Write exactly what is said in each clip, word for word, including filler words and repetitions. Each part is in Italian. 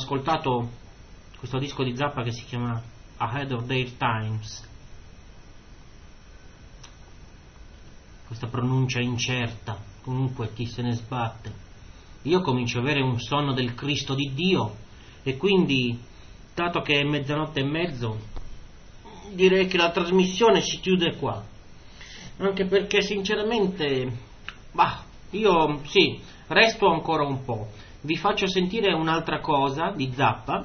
ascoltato questo disco di Zappa che si chiama Ahead of Their Times, questa pronuncia incerta, comunque chi se ne sbatte. Io comincio ad avere un sonno del Cristo di Dio e quindi, dato che è mezzanotte e mezzo, direi che la trasmissione si chiude qua, anche perché sinceramente, bah, io sì, resto ancora un po'. Vi faccio sentire un'altra cosa di Zappa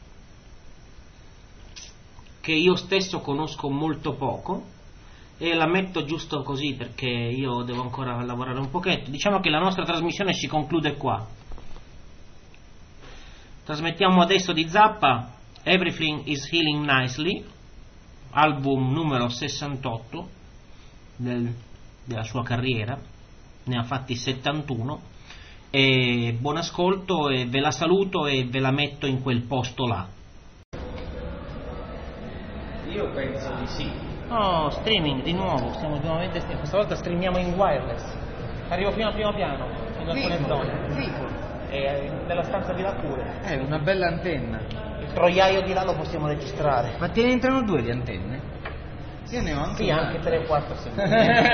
che io stesso conosco molto poco e la metto giusto così perché io devo ancora lavorare un pochetto. Diciamo che la nostra trasmissione si conclude qua. Trasmettiamo adesso di Zappa Everything is Healing Nicely, album numero sessantotto del, della sua carriera, ne ha fatti settantuno, e buon ascolto e ve la saluto e ve la metto in quel posto là. Io penso di sì. Oh, streaming di nuovo, stiamo nuovamente streaming. Questa volta streamiamo in wireless. Arrivo fino al primo piano, in alcune zone. Fico. E nella stanza di là pure. È una bella antenna. Il troiaio di là lo possiamo registrare. Ma te ne entrano due di antenne? Io ne ho anche Sì, una. anche tre o quattro secondi.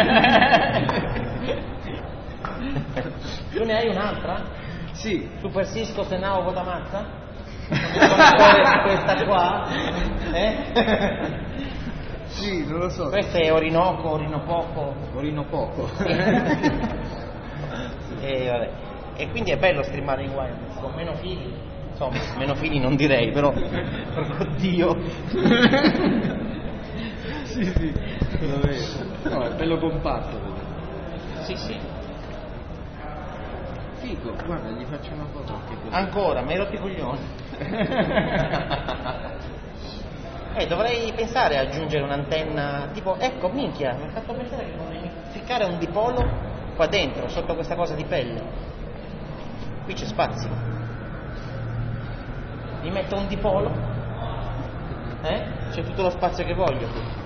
Tu ne hai un'altra? Sì. Super Cisco Senao Vodamazza? Questa qua? Eh? Sì, non lo so. Questa è Orinoco, Orinopoco. Orinopoco. E, vabbè. E quindi è bello streamare in wireless con meno fili. Insomma, meno fili non direi, però oddio. Sì, sì, lo vedo. No, è bello compatto. Sì, sì. Fico, guarda, gli faccio una foto anche così. Ancora, mi hai rotto i coglioni. Eh, dovrei pensare a aggiungere un'antenna tipo, ecco, minchia, mi ha fatto pensare che dovrei ficcare un dipolo qua dentro, sotto questa cosa di pelle. Qui c'è spazio. Mi metto un dipolo, eh? C'è tutto lo spazio che voglio qui.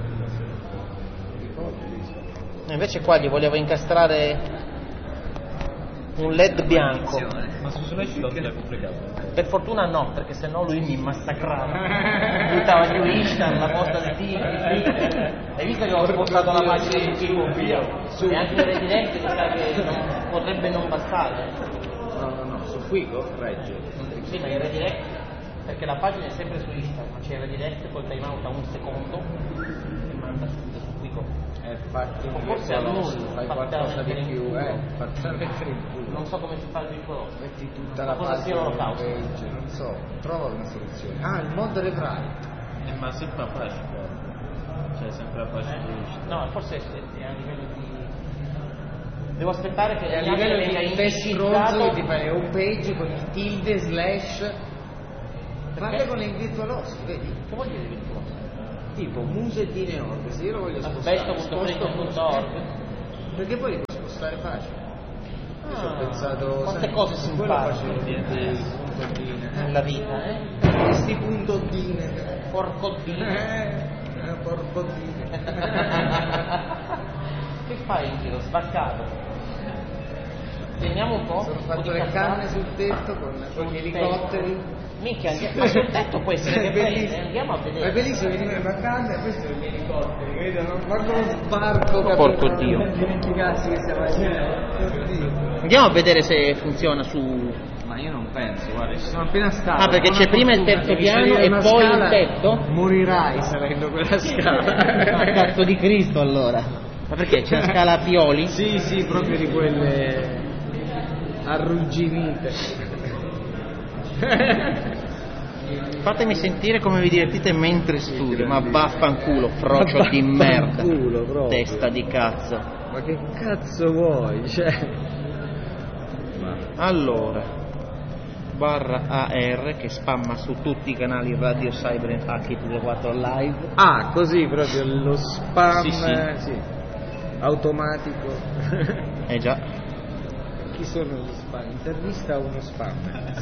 E invece qua gli volevo incastrare un led bianco. Ma su Slash non è complicato. Per fortuna no, perché sennò lui mi massacrava. Buttava giù Instant, la posta di T V. Hai visto che ho spostato la pagina su Fico? E anche le redirette mi sa che non, potrebbe non bastare. No, no, no, su Fico regge. Sì, ma il redirect, perché la pagina è sempre su Instagram, ma c'è il redirect col time out a un secondo e manda subito su Fico. Eh, fatti un Forse a rincolosso, nulla, fai fatela qualcosa di mettere in più, culo. eh, fatela mettere in culo. Non so come si fa il piccolo. Metti tutta la cosa sia pagina l'olocausto. page, non so, trova una soluzione. Ah, il mod rewrite. Eh, ma sempre a flash cioè sempre a flash Eh, no, forse è, è a livello di... Devo aspettare che E a il livello venga di test indicizzato. scroll ti fai home page con il tilde slash. Parla con il virtualoso, vedi? Che vuol dire virtuoso? Tipo musedine org, se io lo voglio spostare, Aspesto punto sposto punto org. perché poi li puoi spostare facile. Io ci ho Ah, pensato quante sai, cose su quello simpatiche facevo i puntodine. nella vita, eh? Questi puntodine. Porcodine. Eh, porcodine. Che fai in giro? Sbaccato? Teniamo un po'. Sono un po' fatto di le cazzate. canne sul tetto con, con gli elicotteri. Minchia, andiamo- ma sul tetto può essere che È prende, bellissimo. andiamo a vedere. È bellissimo venire in vacanza e questi sono gli elicotteri, vedo? Guarda uno sbarco, capito? Porco Dio. Non dimenticarsi che siamo a Andiamo a vedere se funziona su... Ma io non penso, guarda, ci sono appena stato. Ah, perché Buona c'è prima il fortuna, terzo devi piano salire e una poi il scala, tetto? Morirai salendo quella scala. Ah, cazzo di Cristo allora. Ma perché c'è una scala a pioli? Sì, sì, proprio di quelle arrugginite. Fatemi sentire come vi divertite mentre studio. Ma vaffanculo, frocio di merda. Vaffanculo, proprio. Testa di cazzo. Ma che cazzo vuoi? Cioè... Allora, barra A R che spamma su tutti i canali Radio Cyber e H T quattro Live. Ah, così proprio lo spam Sì, sì. sì, automatico. Eh già. Chi sono gli spam? Intervista a uno spam.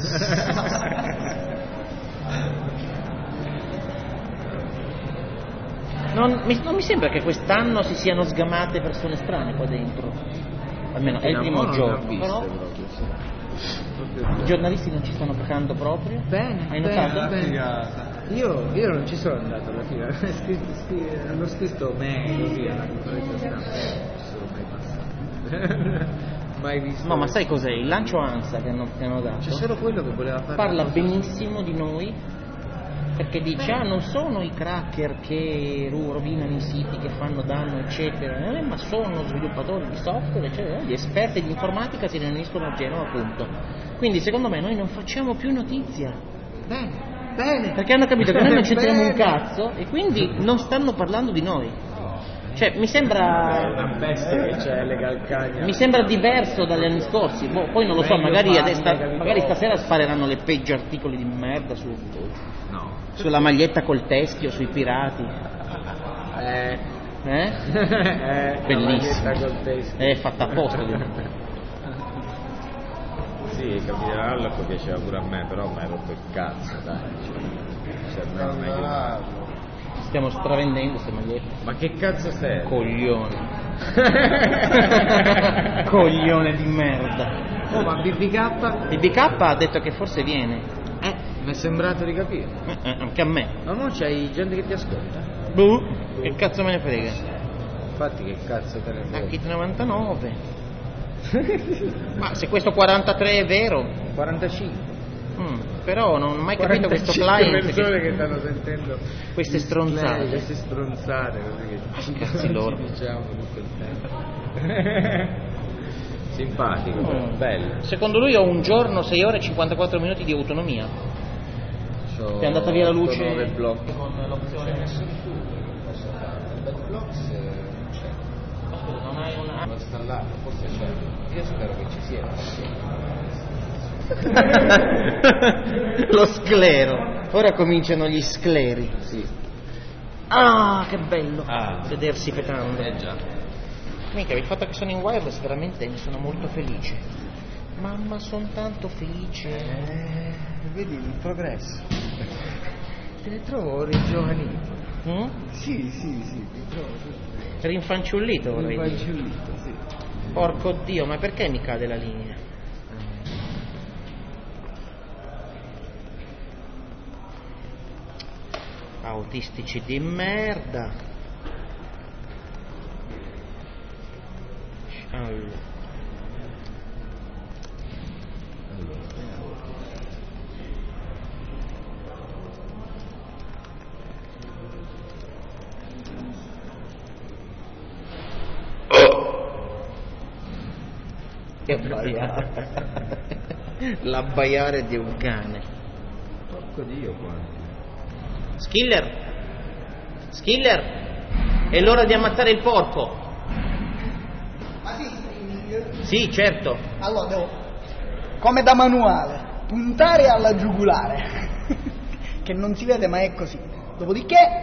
Non mi, non mi sembra che quest'anno si siano sgamate persone strane qua dentro. Almeno è il No, primo non giorno. ne ho viste Però proprio, sì. I giornalisti non ci stanno cacando proprio? Bene, Hai bene, notato? bene. Io, io non ci sono andato alla fine, hanno scritto me così alla conferenza stampa, non sono mai passato. Mai visto. No, ma sai cos'è? Il lancio ANSA che hanno, che hanno dato c'è solo quello che voleva fare. parla benissimo di noi, perché dice ah non sono i cracker che rovinano i siti, che fanno danno eccetera, eh, ma sono sviluppatori di software eccetera, gli esperti di informatica si riuniscono a Genova appunto. Quindi secondo me noi non facciamo più notizia. Bene. Bene. Perché hanno capito che noi non c'entriamo un cazzo e quindi non stanno parlando di noi. Cioè mi sembra una bestia che c'è le calcagna. Mi sembra diverso dagli anni scorsi. Boh, poi non lo so, Meglio magari, farli, adesso, magari stasera spareranno le peggio articoli di merda su, no. sulla maglietta col teschio, sui pirati. Eh, Eh? eh Bellissimo. Col teschio. È fatta apposta. Sì, Capital che piaceva pure a me, però mi hai rotto il cazzo, dai. Cioè, no, meglio. Stiamo stravendendo queste magliette. Ma che cazzo sei? Coglione. Coglione di merda. Oh, ma B B K? B B K ha detto che forse viene. Eh, mi è sembrato di capire. Eh, eh, anche a me. Ma mo c'hai gente che ti ascolta? Boh, che cazzo me ne frega. Infatti che cazzo te ne frega? A Kit novantanove. Ma se questo quarantatré è vero, quarantacinque. mm, però non ho mai capito questo client persone che, che stanno sentendo queste stronzate. lei, queste stronzate così che ci Cazzi loro. diciamo tutto il tempo. Simpatico, Mm. bello. Secondo lui ho un giorno, sei ore e cinquantaquattro minuti di autonomia. C'ho Ti è andata via la luce otto nove blocchi. con l'opzione. Posso fare un bel blocco se non c'è. Scusa, non hai una. L'ho installato, forse c'è. Io spero che ci sia. Lo sclero. Ora cominciano gli scleri. Sì. Ah, che bello. Ah. Vedersi petando. Eh già. Mica, il fatto che sono in wireless veramente ne sono molto felice. Mamma, sono tanto felice. Eh, vedi il progresso. Te ne trovo ringiovanito. Mm? Sì, sì, sì, ti trovo. Rinfanciullito vorrei dire. Rinfanciullito, sì. Porco Dio, ma perché mi cade la linea? Autistici di merda. Allora. Che abbaiare. L'abbaiare di un cane. Porco Dio quanto. Skiller! Skiller! È l'ora di ammazzare il porco! Ma sì, streaming? Sì, certo. Allora devo, come da manuale, puntare alla giugulare, che non si vede ma è così. Dopodiché...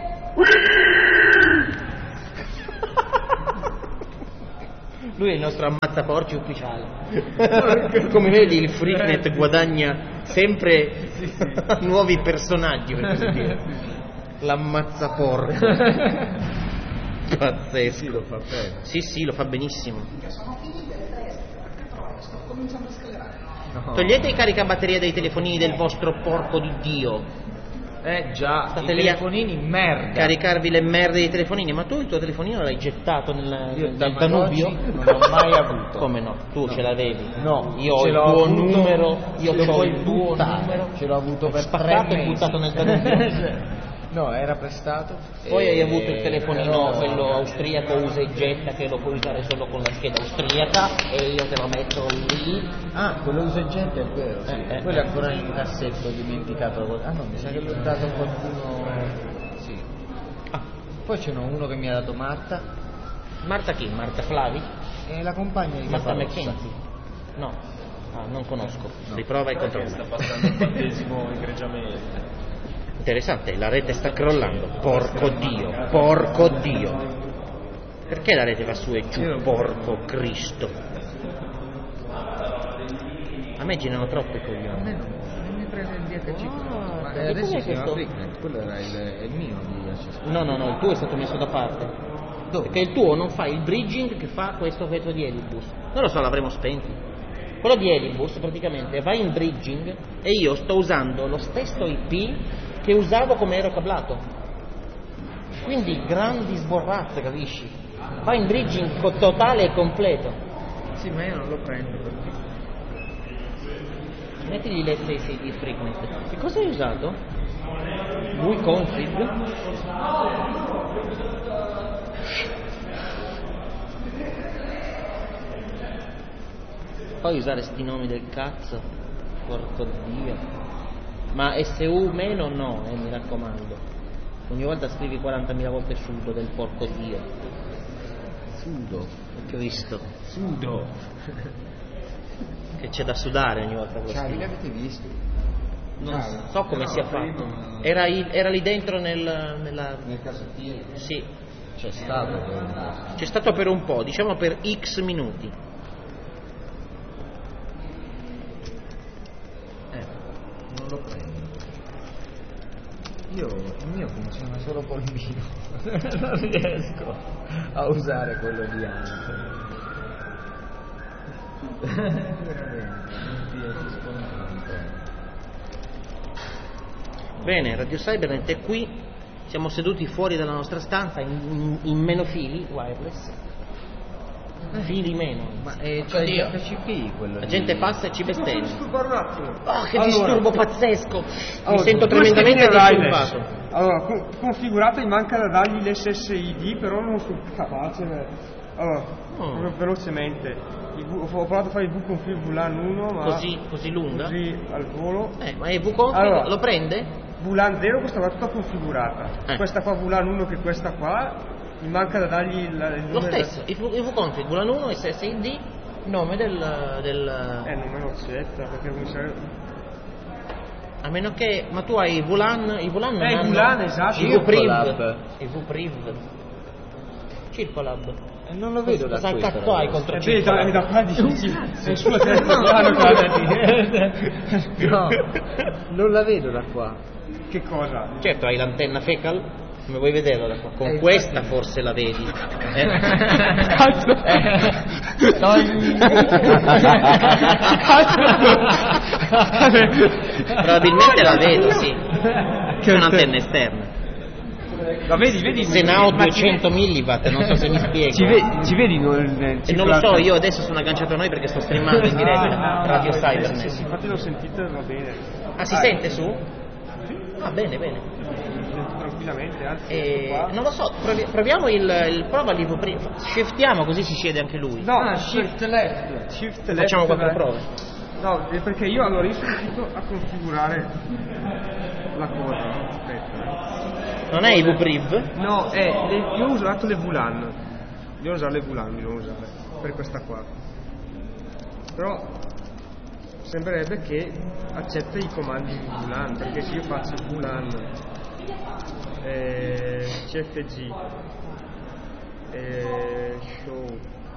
Lui è il nostro ammazzaporci ufficiale. Come vedi il Freaknet guadagna sempre nuovi personaggi, per così dire. L'ammazzaporco. Pazzesco. Sì, lo fa bene. Sì, sì, lo fa benissimo. Sono finite le tre, che trovo? Sto cominciando a sclerare. No. Togliete i caricabatterie dai telefonini del vostro porco di Dio. Eh già, State i lì a telefonini merda. Caricarvi le merde dei telefonini, ma tu il tuo telefonino l'hai gettato nel, Io nel Tamagotchi Danubio? non l'ho mai avuto. Come no? Tu No. ce l'avevi? No, Io ho ce il l'ho tuo avuto- numero, io ce lo ho puoi il tuo buttare. numero. Ce l'ho avuto per Spaccato tre e mesi. buttato nel Danubio. No, era prestato. Poi e- hai avuto il telefonino, però- quello austriaco usa e getta, che lo puoi usare solo con la scheda austriaca, e io te lo metto lì. Ah, quello usa e getta è vero, sì. Eh, eh, quello eh. è ancora in cassetto, ho dimenticato. Ah no, mi sa che l'ho dato a qualcuno. Sì. Ah, Poi ce n'ho uno che mi ha dato Marta, Marta chi? Marta Flavi? e la compagna di Marta Caparossa. McKenzie? No. Ah, non conosco. Riprova e controlla. Sta passando il battesimo egregiamente. Interessante, la rete sta crollando. Porco Dio, porco Dio. Perché la rete va su e giù? Porco Cristo. A me girano troppo i A coglioni. me no, non mi prende il D H C. Ah, Ma e adesso com'è si chiama questo? Freaknet, quello era il, è il mio di accesso. No, no, no, il tuo è stato messo da parte. Dove? Perché il tuo non fa il bridging che fa questo vetro di Edibus. Non lo so, l'avremo spento. quello di Elibus praticamente va in bridging e io sto usando lo stesso I P che usavo come ero cablato, quindi grandi sborrazze, capisci? Va in bridging co- totale e completo. Sì, ma io non lo prendo perché... Mettigli l'S A C D Frequent. Che cosa hai usato? WConfig? Puoi usare sti nomi del cazzo, porco dio. Ma S U meno no, eh, mi raccomando. Ogni volta scrivi quarantamila volte sudo del porco dio. Sudo. Che ho visto. Sudo. Che c'è da sudare ogni volta che lo Ciao, scrivi. li avete visti? Non Ciao. so come No, sia prima- fatto. Era, i- era lì dentro nel, nella... Nel cassettino? Sì, C'è stato quello. c'è stato per un po', diciamo per X minuti. Eh, non lo prendo. Io, il mio funziona solo col mio. Non riesco a usare quello di Anton. Veramente, non riesco a... Bene, Radio Cybernet è qui, siamo seduti fuori dalla nostra stanza in, in, in meno fili wireless, fili meno. Ma eh, c'è il Oddio. H C P quello La lì. gente passa e ci bestemmia. disturbare un attimo. Oh, che Allora, disturbo pazzesco! Mi allora, sento due tremendamente schedine wireless. disturbato. Allora, co- configurata, mi manca da dargli l'S S I D, però non sono capace. Allora, Oh. proprio velocemente. Il V- ho provato a fare il vconfig V LAN uno, ma Così, così lunga? così al volo. Eh, ma è WConfig Allora. lo prende? V LAN zero questa va tutta configurata. Eh. Questa qua V LAN uno che questa qua, mi manca da dargli il, il Lo nome stesso, il V- il WConfig V LAN uno S S I D, nome del... del Da... Eh, non me lo accetta perché mi sa... a meno che... ma tu hai i V LAN, i V LAN non Eh, i hanno... V LAN, esatto. I VPriv, Circolab. i VPriv. Circolab. Eh, non lo vedo da Cosa questo. cazzo hai ragazzi. contro Eh, vedi, da, Circolab? da qua dici, sei sulla terza mano, guardati. No, non la vedo da qua. Che cosa? Certo, hai l'antenna fecal, come vuoi vederlo da qua? Con Eh, questa infatti. forse la vedi. Eh? Cazzo! Probabilmente la vedo, sì. C'è un'antenna esterna. La vedi, vedi? Se ne ho Ma ci duecento milliwatt, non so se mi spiego. Ci vedi, ci vedi non, E non lo so, io adesso sono agganciato a noi perché sto streamando in diretta Radio Sì, Cybernet. sì, infatti l'ho sentito e va bene. Ah, si sente su? Ah, bene, bene. Sento tranquillamente, anzi, E... qua. non lo so, provi- proviamo il, il prova lì prima. Shiftiamo così si siede anche lui. No, Ah, shift left. shift left. Facciamo quattro right. prove. No, eh, perché io allora io sono riuscito a configurare la cosa, no? Aspetta. Non è i VPriv? No, è, le- io ho usato le V LAN. Devo usare le V LAN, mi devo usare per questa qua. Però sembrerebbe che accetta i comandi di V LAN, perché se io faccio V LAN eh, C F G eh, show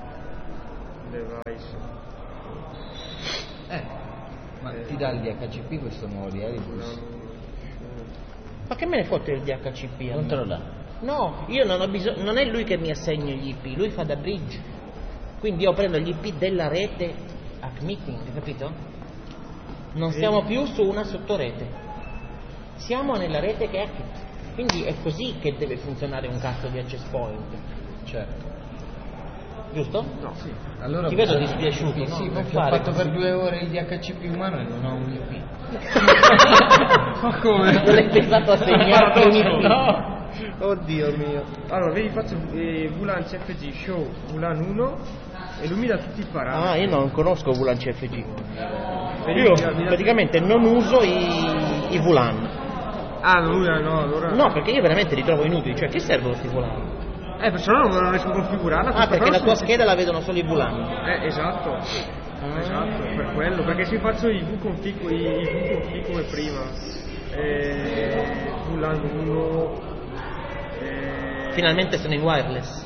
device Eh, ma ti dà il D H C P questo nuovo di Eribus? Ma che me ne fotte il D H C P? a Non me? te lo dà. No, io non ho bisogno, non è lui che mi assegna gli I P, lui fa da bridge. Quindi io prendo gli I P della rete Hack Meeting, capito? Non siamo più su una sottorete. Siamo nella rete che è Hackit. Quindi è così che deve funzionare un cazzo di access point. Certo. Giusto? no, sì. Allora Ti vedo bisogna- dispiaciuto, no? Sì, Non perché ho fare fatto così. per due ore il D H C P umano e non ho un I P. Ma come? Non hai pensato a segnare un I P? No. Oddio mio. Allora, vedi, faccio eh, V LAN C F G show V LAN uno e lui mi dà tutti i parametri. Ah, io non conosco V LAN C F G. Vedi, Io mi dà- mi dà- praticamente non uso i, i V LAN. Ah, no, lui no, allora... No, perché io veramente li trovo inutili. Cioè, che servono questi V LAN? Eh, perché sennò non riesco a configurarla. Ah, questa perché qua la tua sono- scheda la vedono solo i V LAN. Eh, esatto. Ah. Esatto, per quello. Perché se faccio i vconfig, i, i vconfig come prima, eh, V LAN uno... Eh, Finalmente sono in wireless.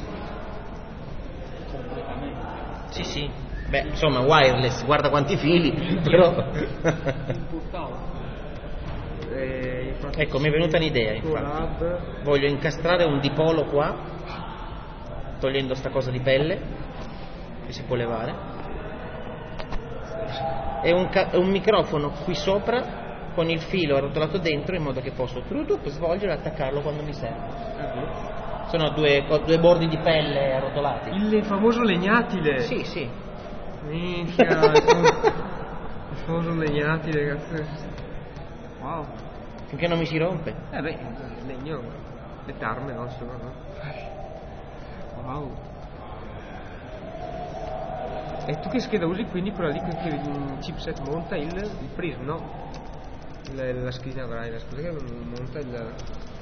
Sì, sì. Beh, insomma, wireless, guarda quanti fili, però... eh, infatti Ecco, mi è venuta un'idea, infatti. Colab, Voglio incastrare un dipolo qua, togliendo sta cosa di pelle, che si può levare. è un, ca- è un microfono qui sopra con il filo arrotolato dentro in modo che posso trudup, svolgere e attaccarlo quando mi serve. Sono due, due bordi di pelle arrotolati. Il famoso legnatile. Sì, sì. Minchia, il famoso- il famoso legnatile, cazzo. Wow. Finché non mi si rompe. Eh beh, il legno, le tarme, no? Insomma, no? Wow. E tu che scheda usi quindi quella lì che il chipset monta il, il prism, no? La, la scheda braille, scusa che monta il...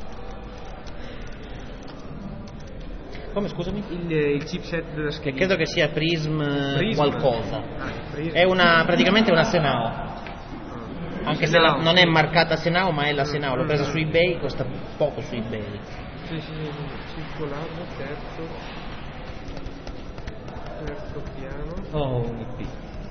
Come, scusami? Il, il chipset della Che scheda. credo che sia Prism, Prism. qualcosa. Ah, Prism. È una, praticamente una Senao. Anche se la- Senao. non è marcata Senao, ma è la Senao. L'ho presa su eBay, costa poco su eBay. Sì, sì, sì, circolare, terzo. Terzo piano. Oh, un P.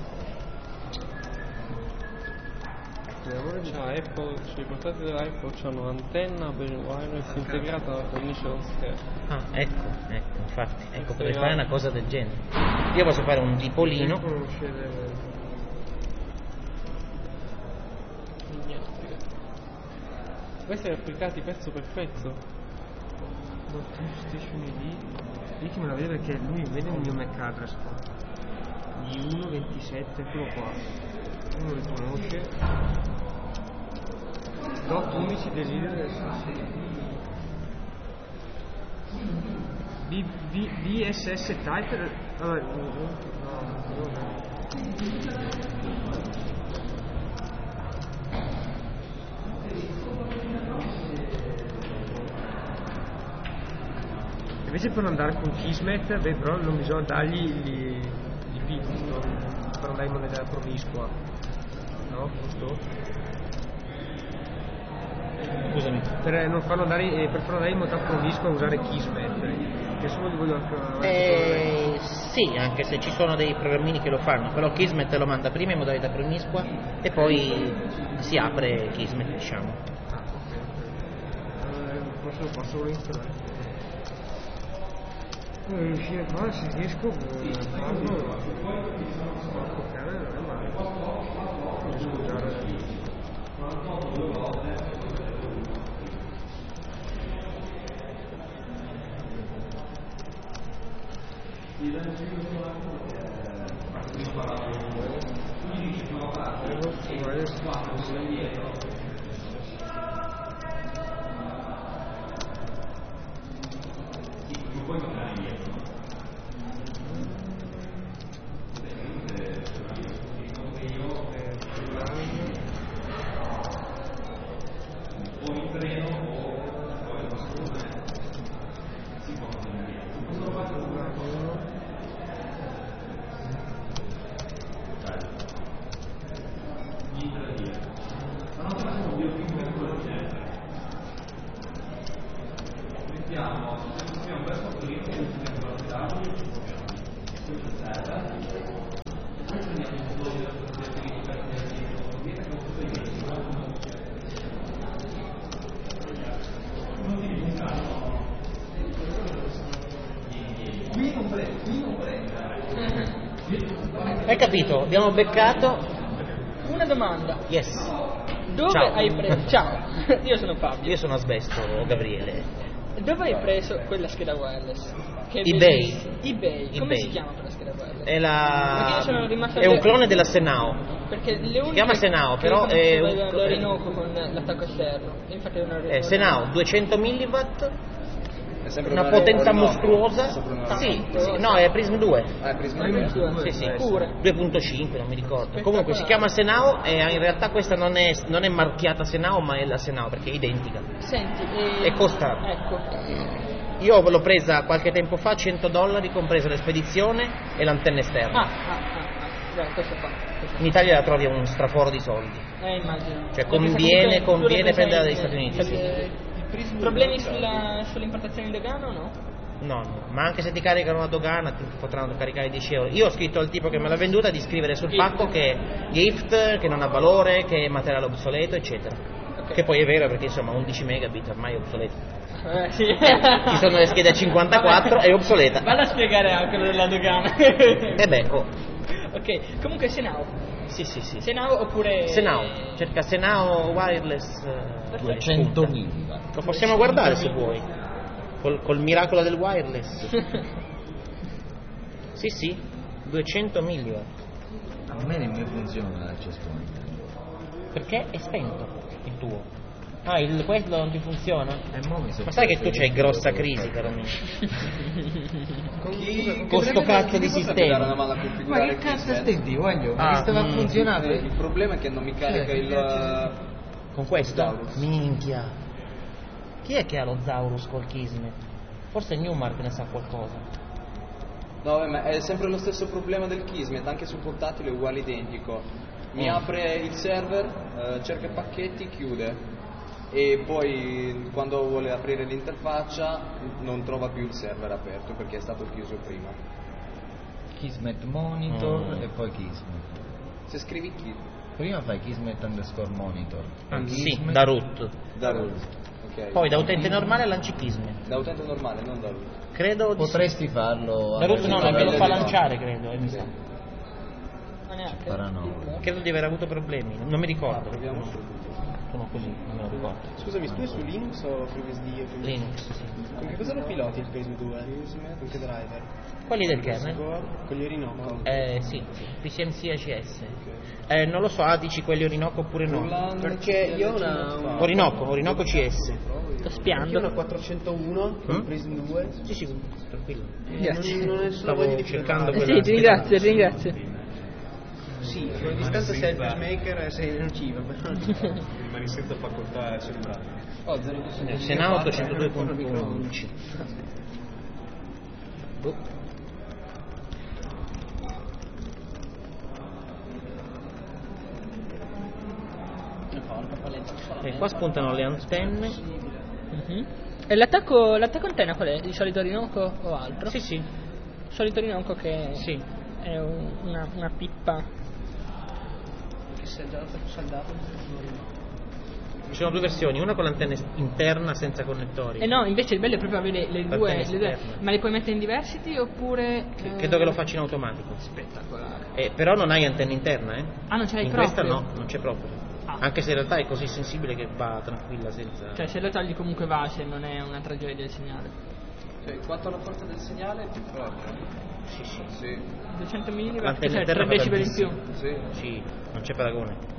Vediamo C'ha Apple, cioè i portatili dell'iPhone hanno un'antenna per il wireless integrata alla cornice dello schermo. Ah, ecco, ecco, infatti, ecco, Questo potrei è fare la- una cosa del genere. Io posso fare un dipolino. conosce le... Questi applicati pezzo per pezzo. Bluetooth Station I D. Lì che me la vede perché lui vede il mio M A C address qua. Di uno ventisette, eccolo qua. Uno lo riconosce. Dot undici desidero B, B, B S S type. Allora, no, no, no. Invece per andare con Kismet, beh, però non bisogna dargli i, i bit, no? Per andare in moneta promiscua, no? Giusto? Scusami. Per non farlo andare, eh, per farlo andare in moneta promiscua usare Kismet. Che solo li voglio anche Eh, sì, anche se ci sono dei programmini che lo fanno, però Kismet lo manda prima in modalità promiscua e poi si apre Kismet, diciamo. Ah, ok. Eh, forse lo posso solo installare. Non riuscire a fare, se riesco a farlo, porco cane, non è male. Riesco a usare. Hai capito? Abbiamo beccato. Una domanda. Yes. Dove Ciao. hai preso? Ciao, io sono Fabio. Io sono Asbesto, Gabriele. Dove hai preso quella scheda wireless? Che è eBay. bellissima. eBay. Come eBay. si chiama quella scheda wireless? È, la... Perché io sono rimasto è un alle- clone della Senao. Perché le uniche chiama Senao, che però io è conoscevo un- era l'Orinoco con l'attacco esterno. E infatti non È non- Senao, duecento milliwatt, È sempre una una potenza Orinoco, mostruosa. sopra una- Sì, sì, no, è Prism due. Ah, è Prisma Prisma due. due. Sì, sì, Pure. due punto cinque, non mi ricordo. Comunque si chiama Senao e in realtà questa non è, non è marchiata Senao, ma è la Senao perché è identica. Senti, e... E costa. Ecco. Io l'ho presa qualche tempo fa, cento dollari, compresa l'espedizione e l'antenna esterna. Ah, ah, ah, ah. Beh, questo qua. questo In Italia la trovi a un straforo di soldi. qua. Eh, immagino. Cioè, L'ho conviene- presa comunque- conviene tu l'hai presa prenderla in- dagli Stati Uniti, sì. eh, Problemi sulla, sull'importazione in dogana o no? No, no, ma anche se ti caricano la dogana ti potranno caricare dieci euro. Io ho scritto al tipo che me l'ha venduta di scrivere sul pacco che è gift, che non ha valore, che è materiale obsoleto, eccetera. Ok. Che poi è vero perché insomma undici megabit ormai è obsoleto. Eh, sì. Ci sono le schede a cinquantaquattro, Vabbè. è obsoleta. Valla a spiegare anche quello della dogana. E beh, oh, Ok, comunque Senao. Sì, sì, sì. Senao oppure... Senao, cerca Senao wireless. eh, duecento spunta. milliwatt. Lo possiamo guardare se vuoi. Col, col miracolo del wireless. Sì, sì, duecento milliwatt. A me non mi funziona l'access point. Perché è spento il tuo. Ah, il quello non ti funziona? E mo mi so Ma sai che tu c'hai grossa crisi, caro mio. Con sto cazzo di sistema. Ma che cazzo stai, voglio? Ah, Mi stava mm. funzionando. Il problema è che non mi carica il... Con questo? Zaurus. Minchia. Chi è che ha lo Zaurus col Kismet? Forse Newmark ne sa qualcosa. No, vabbè, ma è sempre lo stesso problema del Kismet, anche sul portatile è uguale identico. Mi Mm. apre il server, eh, cerca i pacchetti, chiude. E poi quando vuole aprire l'interfaccia non trova più il server aperto perché è stato chiuso prima. Kismet monitor Mm. e poi Kismet. Se scrivi chi? Prima fai Kismet underscore monitor. Ah, sì, Kismet- da root. Da root. Ok. Poi da utente normale lanci Kismet. Da utente normale, non da root. Credo di sì. Potresti farlo. Da root no, alla- perché lo fa alla- lanciare, credo. eh, mi sa. Ma neanche. Paranoia. Credo di aver avuto problemi, non mi ricordo. Proviamo subito. Sono così, non me lo ricordo. Scusami, tu è su Linux o FreeBSD? o Linux, sì. Con che cosa lo piloti il Prism due? Con che driver? Quelli del kernel? Con gli Orinoco? Eh sì, sì. P C M C A C S. Eh, non lo so, ah, dici quelli Orinoco oppure no? Perché io ho una... Orinoco, Orinoco C S. Sto Io ho spiando. una quattrocentouno con Mm? Prism due. Sì, sì, tranquillo. Grazie. Non, non è solo Stavo voglia di cercando Eh quella- sì, ti ringrazio, ti ringrazio. Sì, con distanza sei il pacemaker sei nociva. Rimani senza facoltà cerebrali. Oh, zero Eh, Senao ottocentodue punto undici. Boh. E qua spuntano le antenne. Mhm. E l'attacco, l'attacco antenna qual è? Di solito Rinoco o altro? Sì, sì. Solito Rinoco che Sì. è un- una, una pippa. Che si è già saldato. Ci sono due versioni, una con l'antenna es- interna senza connettori. E no, invece il bello è proprio avere le Antenne due, le due. esterne. Ma le puoi mettere in diversity oppure... Che- eh, Credo che lo faccia in automatico. Spettacolare. Eh, però non hai antenna interna, eh? Ah, non ce l'hai In proprio? questa no, non c'è proprio. Ah. Anche se in realtà è così sensibile che va tranquilla senza... Cioè se lo togli comunque va, se non è una tragedia del segnale. Cioè, quanto alla forza del segnale, più forte. Sì, sì. Sì. duecento milliwatt, L'antenna cioè interna tre fa decibel in più. tantissimo. Sì. Sì, non c'è paragone.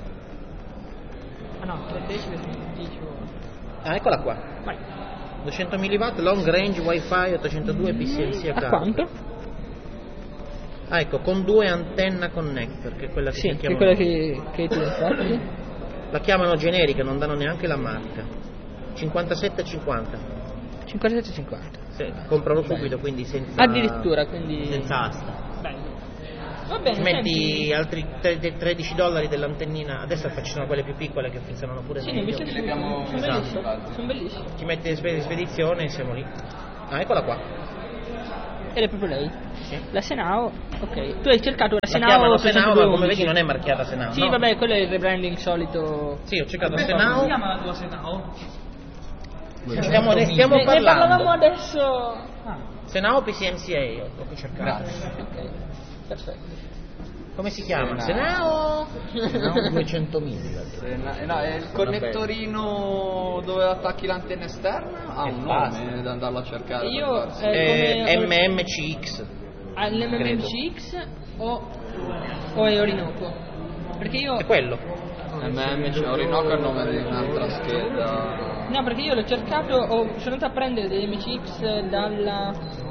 Ah no, tre decibel dicevo. Ah, eccola qua. Vai. duecento milliwatt, long range, wifi, ottocentodue P C M C a A carica. quanto? Ah, ecco, con due antenna connector, che è quella che Sì, si che è chiama... quella che, che tu infatti. La chiamano generica, non danno neanche la marca. cinquantasette cinquanta. cinquantasette cinquanta. Sì, compralo subito, quindi senza... Addirittura, quindi... Senza asta. Bello. Va bene, Ci metti senti. altri tre- tredici dollari dell'antennina, adesso ci sono quelle più piccole che funzionano pure Sì, meglio. invece Li sono, abbiamo sono usati, bellissime. infatti. Sono bellissime. Ci metti spe- spedizione e siamo lì. Ah, eccola qua. Ed è proprio lei. Sì. La Senao, ok. Tu hai cercato la La Senao chiamano Senao, ma come ottocentododici. vedi non è marchiata Senao. Sì, no. vabbè, quello è il rebranding solito. Sì, ho cercato Senao. la tua Senao? Stiamo, ne stiamo Ne, ne parlavamo parlando. adesso. Ah, Senao P C M C A, ho ho cercato. ok. Perfetto. Come si chiama? Senao. Senao? No, duecento milliwatt. Eh, no, eh, no, è il connettorino dove attacchi l'antenna esterna ha E un basta. nome da andarlo a cercare. Io, per farsi. eh, Eh, come- M M C X. All'M M C X o, o è Orinoco? Perché io... È quello. M M C Orinoco è il nome di un'altra scheda. No, perché io l'ho cercato, ho, sono andato a prendere degli M C X dalla...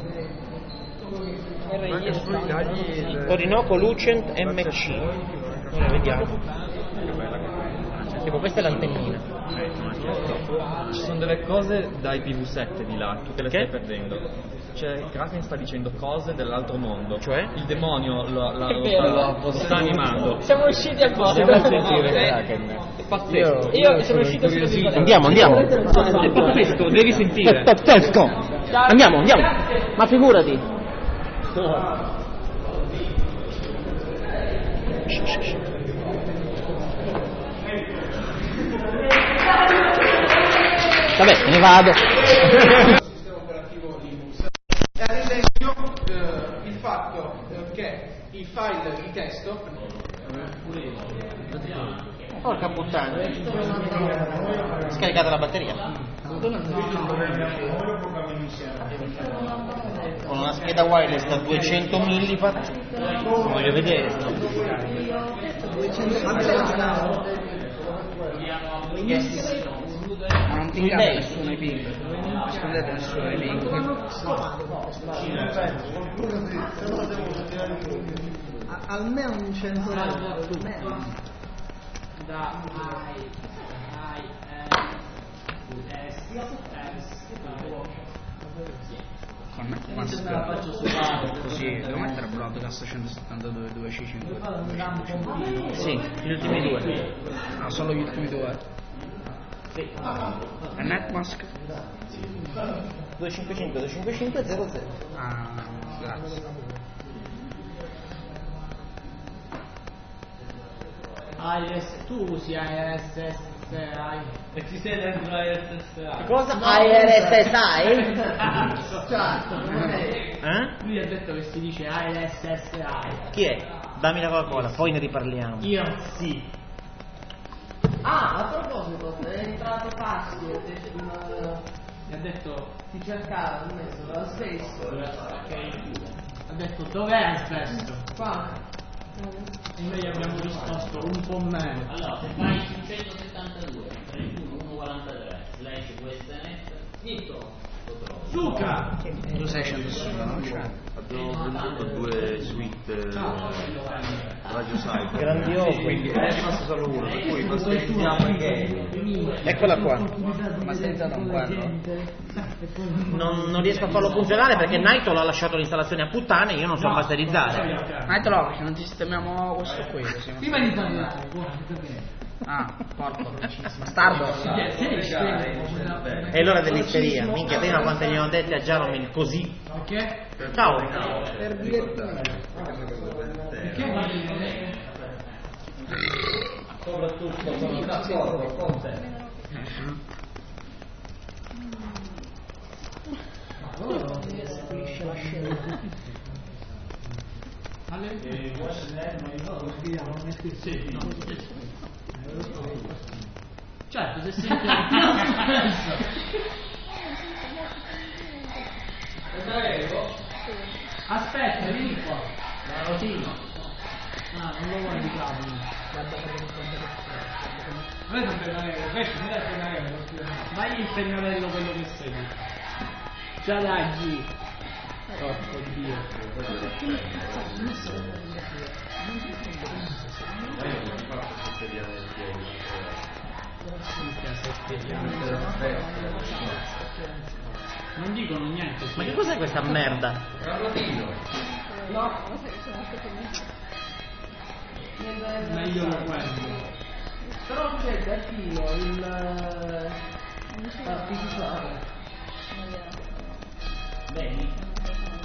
R I S. Sì. Orinoco Lucent M C. Ora vediamo. Tipo questa è l'antennina. Ci sono delle cose da I P v sette di là, tu te le Che? stai perdendo. Cioè, Kraken sta dicendo cose dell'altro mondo. Cioè? Il demonio lo, lo- È lo vero. sta, lo sta animando. Siamo usciti al posto. Andiamo a sentire Sì. Kraken. È pazzesco. Io sono uscito subito di quella. Andiamo, andiamo. È pazzesco, devi sentire. Pazzesco. Andiamo, andiamo. Ma figurati. Vabbè, me ne vado. Sistema operativo Linux. E ad esempio eh, il fatto eh, che il file di testo Porca puttana. Scaricata la batteria. Con una scheda wireless da duecento milliwatt. Voglio vedere. Ma non pingate nessuno i ping. Non scrivete nessuno i ping. Almeno un cento da con quanto così devo mettere broadcast centosettantadue due C cinque. Sì, gli ultimi due. Ah, solo gli ultimi due. Sì. E Netmask? duecentocinquantacinque duecentocinquantacinque zero zero. Ah, grazie. A I S, tu usi A R S S I e ci sei dentro A R S S I. Cosa? A R S S I? Eh? Lui ha detto che si dice A R S S I. Chi è? Dammi la Coca-Cola, poi ne riparliamo. Io sì. Ah, a proposito, è entrato Fazio, mi ha detto ti cercava, ha messo la spesso. Ha detto dov'è Asbesto? Qua. E noi abbiamo risposto un po' meno. Allora, se fai su centosettantadue trentuno centoquarantatré slash questnet scritto lo trovi. Suca! Tu sei centosessanta, no? Cioè. Abbiamo venduto due suite Radio Site. Grandioso. Quindi ne è rimasto solo uno, per cui masterizziamo i game. Eccola qua. Masterizzato un quello. Non, non riesco a farlo funzionare perché Naito ha lasciato l'installazione a puttane e io non so masterizzare. Mettilo, che non ti sistemiamo questo qui. Prima di parlare, ah, porco, bastardo. È l'ora dell'isteria. Minchia, prima quante ne ho dette a Jaromil così. Perché? Ciao. Per divertirmi. Perché? Soprattutto sono d'accordo con te. Allora finisce la scena. Certo, se senti aspetta, vieni qua. La rotina. Ah, non lo vuoi di capo. Non è un pennarello, questo non è un pennarello. Vai il pennarello quello che segui. Ciao Daggi. Porco Dio. Non dicono niente. Ma che cos'è questa merda? No, meglio lo quello. però c'è da Dio il artificiale.